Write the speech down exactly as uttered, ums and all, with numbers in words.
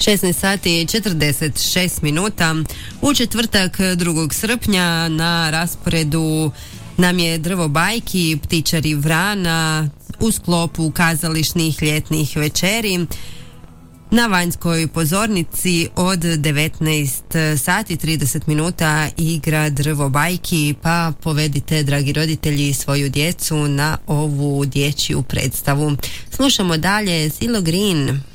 šesnaest sati i četrdeset šest minuta. U četvrtak drugog srpnja na rasporedu nam je Drvo bajki, Ptičari Vrana u sklopu kazališnih ljetnih večeri. Na vanjskoj pozornici od devetnaest sati trideset minuta igra Drvo bajki, pa povedite, dragi roditelji, svoju djecu na ovu dječju predstavu. Slušamo dalje Silo Green.